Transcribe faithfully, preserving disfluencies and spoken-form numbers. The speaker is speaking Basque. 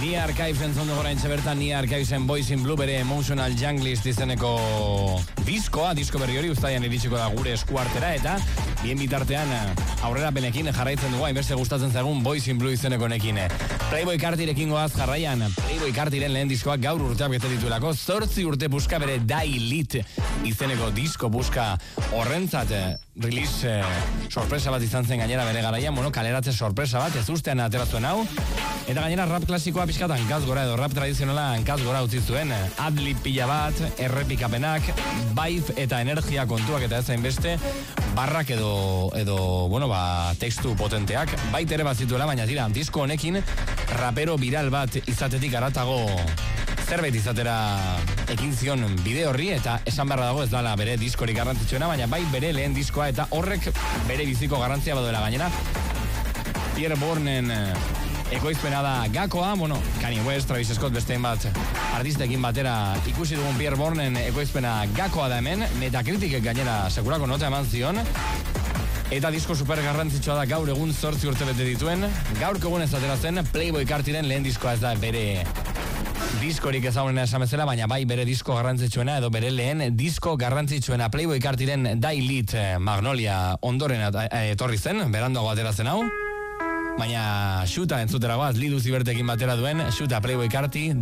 Ni Archives entzondu gora entxe bertan, Ni Archivesen Boys in Blue bere Emotional Junglist izeneko diskoa, disko berri hori uztaian iritsiko da gure eskuartera, eta bien bitartean aurrera benekin jarraitzen dugu, hainbeste gustatzen zagun Boys in Blue izeneko nekin. Playboy Cartirekin goaz jarraian, Playboy Cartiren lehen diskoak gaur urteak bete dituelako, zortzi urte buska bere Die Lit izeneko disko buska horrentzat release eh, sorpresa bat izan zen gainera bere garaian, bueno, kaleratze sorpresa bat, ez ustean aterazuen hau, eta gainera rap klasikoa pixkat hankaz gora edo rap tradizionala hankaz gora utzi zuen, adlib pila bat, errepikapenak, vibe eta energia kontuak eta ez hainbeste, barrak edo, edo, bueno, ba, tekstu potenteak, baita ere bat zituela, baina tira, disko honekin, rapero viral bat izatetik aratago zerbait izatera ekin zion bide horri, eta esan beharra dago ez dala bere diskorik garrantzitsuena, baina bai bere lehen diskoa, eta horrek bere biziko garrantzia baduela gainera. Pierre Bournen ekoizpena da gakoa, bueno, Kanye West, Travis Scott, besteen bat artistekin batera ikusi dugun Pierre Bournen ekoizpena gakoa da hemen, Metacritic gainera sekurako nota eman zion, eta disko super garrantzitsua da gaur egun zortzi urte bete dituen, gaurko egun ez atera zen Playboy Cartiren lehen diskoa, ez da bere diskorik ezagunena esan bezala, baina bai bere disko garrantzitsuena edo bere lehen disko garrantzitsuena Playboy Cartiren Die Lit Magnolia ondoren etorri zen, beranduago atera zen hau, baina Xuta entzuteragoaz Lidu Zibertekin batera duen Xuta Playboy Carti